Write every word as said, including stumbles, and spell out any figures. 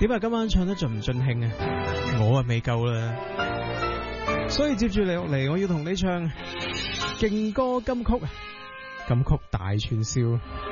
點解今晚唱得盡唔盡興啊？我啊未夠啦，所以接住嚟落嚟，我要同你唱勁歌金曲，金曲大串燒。